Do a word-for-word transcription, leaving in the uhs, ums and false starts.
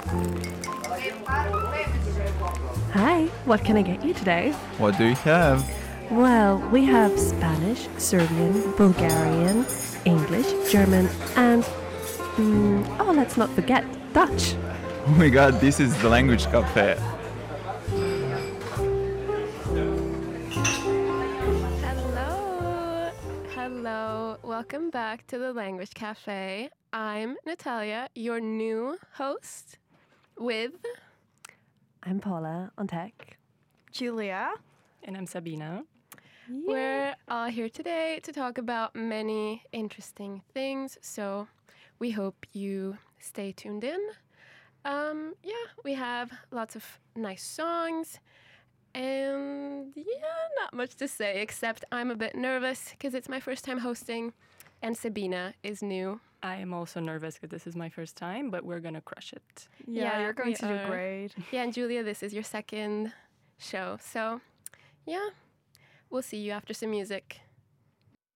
Hi, what can I get you today? What do you have? Well, we have Spanish, Serbian, Bulgarian, English, German, and mm, oh, let's not forget Dutch. Oh my god, this is the language cafe. Hello. Hello. Welcome back to the Language Cafe. I'm Natalia, your new host with I'm Paula on tech. Julia. And I'm Sabina. We're all here today to talk about many interesting things, so we hope you stay tuned in. Um, yeah, we have lots of nice songs, and yeah, not much to say except I'm a bit nervous because it's my first time hosting, and Sabina is new. I am also nervous because this is my first time, but we're gonna crush it. Yeah, Yeah, you're going we to are. do great. Yeah, and Julia, this is your second show, so yeah, we'll see you after some music.